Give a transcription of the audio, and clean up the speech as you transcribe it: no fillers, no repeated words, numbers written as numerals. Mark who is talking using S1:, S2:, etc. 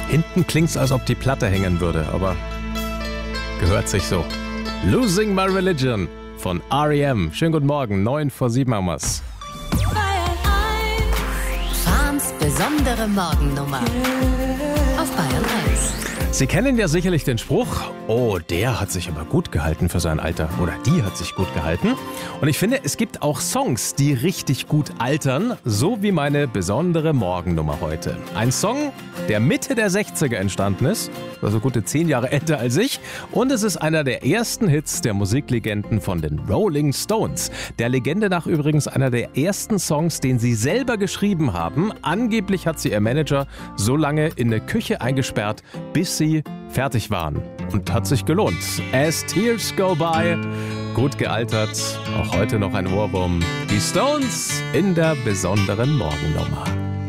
S1: Hinten klingt's, als ob die Platte hängen würde, aber gehört sich so. Losing My Religion von R.E.M. Schönen guten Morgen, 9:07 haben wir's.
S2: Fahns besondere Morgennummer auf Bayern 1.
S1: Sie kennen ja sicherlich den Spruch, oh, der hat sich aber gut gehalten für sein Alter oder die hat sich gut gehalten. Und ich finde, es gibt auch Songs, die richtig gut altern, so wie meine besondere Morgennummer heute. Ein Song, der Mitte der 60er entstanden ist, also gute 10 Jahre älter als ich. Und es ist einer der ersten Hits der Musiklegenden von den Rolling Stones. Der Legende nach übrigens einer der ersten Songs, den sie selber geschrieben haben. Angeblich hat sie ihr Manager so lange in der Küche eingesperrt, bis sie fertig waren. Und hat sich gelohnt. As Tears Go By, gut gealtert, auch heute noch ein Ohrwurm. Die Stones in der besonderen Morgennummer.